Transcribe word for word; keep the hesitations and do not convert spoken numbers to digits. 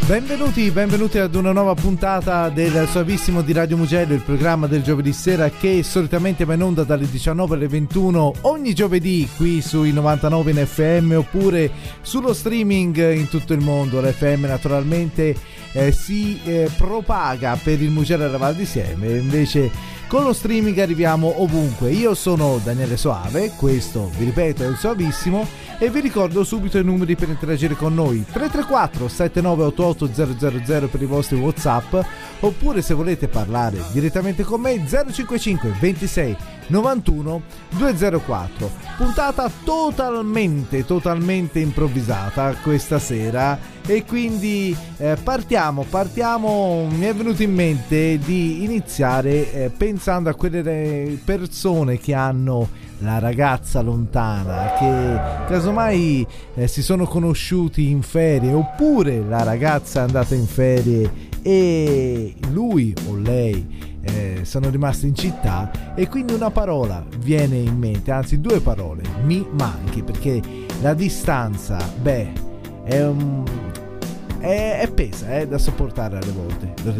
Benvenuti, benvenuti ad una nuova puntata del Soavissimo di Radio Mugello, il programma del giovedì sera che solitamente va in onda dalle diciannove alle ventuno ogni giovedì qui sui novantanove in F M oppure sullo streaming in tutto il mondo. L'F M naturalmente eh, si eh, propaga per il Mugello e la Val di Sieme, invece con lo streaming arriviamo ovunque. Io sono Daniele Soave, questo vi ripeto è il Soavissimo e vi ricordo subito i numeri per interagire con noi: tre tre quattro sette nove otto otto zero zero zero per i vostri WhatsApp, oppure se volete parlare direttamente con me zero cinque cinque ventisei novantuno duecentoquattro. Puntata totalmente totalmente improvvisata questa sera e quindi eh, partiamo partiamo mi è venuto in mente di iniziare eh, pensando a quelle persone che hanno la ragazza lontana, che casomai eh, si sono conosciuti in ferie, oppure la ragazza è andata in ferie e lui o lei eh, sono rimasti in città e quindi una parola viene in mente, anzi due parole: mi manchi, perché la distanza, beh, è un è, è pesa, è da sopportare alle volte.